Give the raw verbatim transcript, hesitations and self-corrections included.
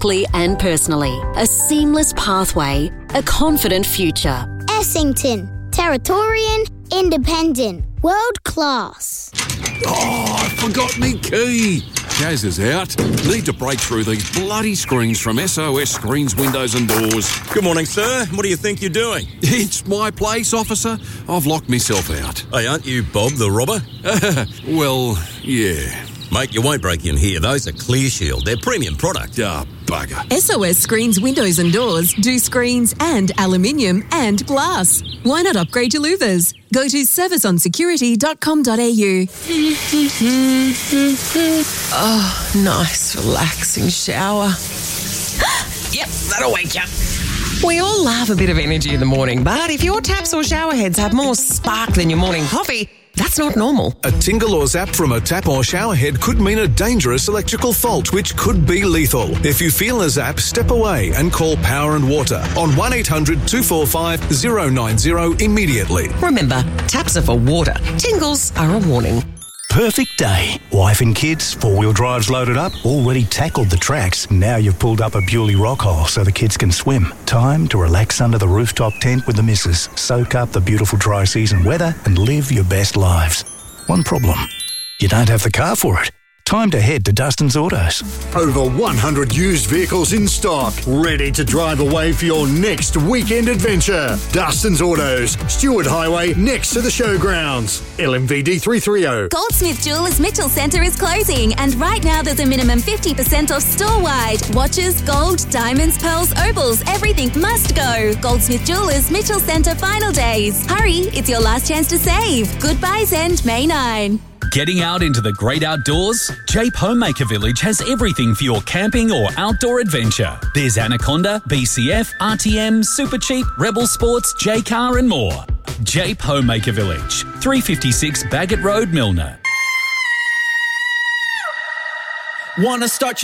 and personally. A seamless pathway, a confident future. Essington. Territorian. Independent. World class. Oh, I forgot me key. Jazz is out. Need to break through these bloody screens from S O S Screens, Windows and Doors. Good morning, sir. What do you think you're doing? It's my place, officer. I've locked myself out. Hey, aren't you Bob the robber? Well, yeah. Mate, you won't break in here. Those are Clear Shield. They're premium product. Ah, bugger. S O S Screens, Windows and Doors do screens and aluminium and glass. Why not upgrade your louvers? Go to service on security dot com dot a u. Oh, nice, relaxing shower. Yep, that'll wake you. We all love a bit of energy in the morning, but if your taps or shower heads have more spark than your morning coffee, that's not normal. A tingle or zap from a tap or shower head could mean a dangerous electrical fault, which could be lethal. If you feel a zap, step away and call Power and Water on one eight hundred two four five zero nine zero immediately. Remember, taps are for water. Tingles are a warning. Perfect day. Wife and kids, four-wheel drives loaded up, already tackled the tracks. Now you've pulled up a Bewley rock hole so the kids can swim. Time to relax under the rooftop tent with the missus. Soak up the beautiful dry season weather and live your best lives. One problem. You don't have the car for it. Time to head to Dustin's Autos. Over one hundred used vehicles in stock, ready to drive away for your next weekend adventure. Dustin's Autos, Stewart Highway, next to the showgrounds. L M V D three thirty. Goldsmith Jewellers Mitchell Centre is closing, and right now there's a minimum fifty percent off store-wide. Watches, gold, diamonds, pearls, opals, everything must go. Goldsmith Jewellers Mitchell Centre final days. Hurry, it's your last chance to save. Goodbyes end May ninth. Getting out into the great outdoors? Jape Homemaker Village has everything for your camping or outdoor adventure. There's Anaconda, B C F, R T M, Super Cheap, Rebel Sports, J-Car and more. Jape Homemaker Village, three fifty-six Baggett Road, Milner. Want to start